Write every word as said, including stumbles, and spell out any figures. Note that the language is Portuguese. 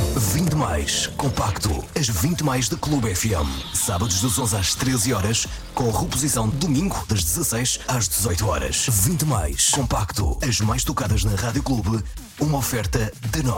vinte mais compacto, as vinte mais da Clube F M. Sábados das onze às treze horas, com reposição domingo das dezasseis às dezoito horas. vinte mais compacto, as mais tocadas na Rádio Clube, uma oferta da N O